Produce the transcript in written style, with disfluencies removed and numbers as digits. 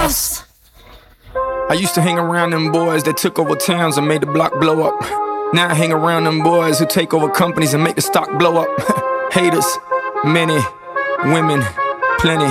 boss. I used to hang around them boys that took over towns and made the block blow up. Now I hang around them boys who take over companies and make the stock blow up. Haters, many, women, plenty.